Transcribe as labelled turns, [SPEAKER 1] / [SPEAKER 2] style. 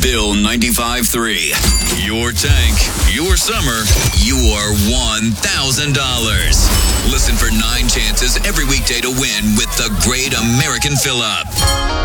[SPEAKER 1] Bill 95.3. Your tank, your summer, your $1,000. Listen for 9 chances every weekday to win with the Great American Fill-Up.